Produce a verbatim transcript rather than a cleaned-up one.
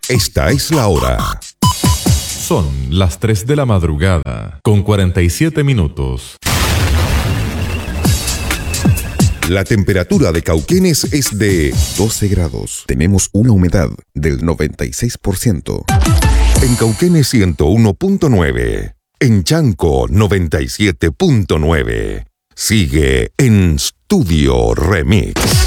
Esta es la hora. Son las tres de la madrugada, con cuarenta y siete minutos. La temperatura de Cauquenes es de doce grados. Tenemos una humedad del noventa y seis por ciento. En Cauquenes ciento uno punto nueve. En Chanco noventa y siete punto nueve. Sigue en Studio Remix.